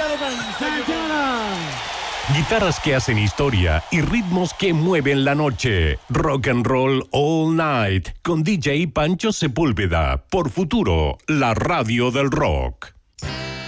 Guitarras que hacen historia y ritmos que mueven la noche. Rock and Roll All Night con DJ Pancho Sepúlveda por Futuro, la radio del rock.